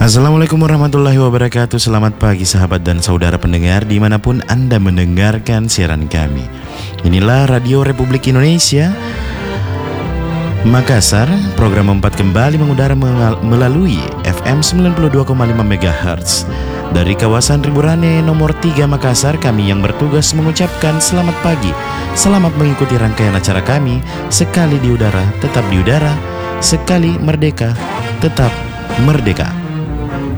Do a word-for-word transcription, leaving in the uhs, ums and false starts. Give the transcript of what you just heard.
Assalamualaikum warahmatullahi wabarakatuh. Selamat pagi sahabat dan saudara pendengar dimanapun Anda mendengarkan siaran kami. Inilah Radio Republik Indonesia Makassar. Program empat kembali mengudara melalui F M sembilan puluh dua koma lima megahertz. Dari kawasan Riburane nomor tiga Makassar, kami yang bertugas mengucapkan selamat pagi. Selamat mengikuti rangkaian acara kami. Sekali di udara, tetap di udara. Sekali merdeka, tetap merdeka.